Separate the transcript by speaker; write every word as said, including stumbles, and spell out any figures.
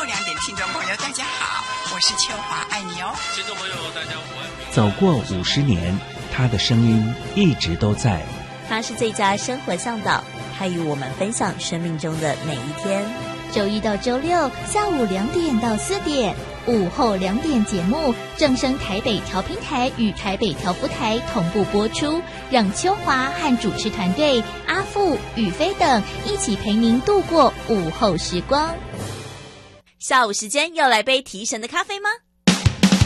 Speaker 1: 后两点听众朋友大家好，我是秋华，爱你哦。
Speaker 2: 听众朋友大家午安。
Speaker 3: 走过五十年，他的声音一直都在。
Speaker 4: 他是最佳生活向导，他与我们分享生命中的每一天。
Speaker 5: 周一到周六下午两点到四点，午后两点节目正声台北调频台与台北调福台同步播出，让秋华和主持团队阿富、宇飞等一起陪您度过午后时光。
Speaker 4: 下午时间要来杯提神的咖啡吗？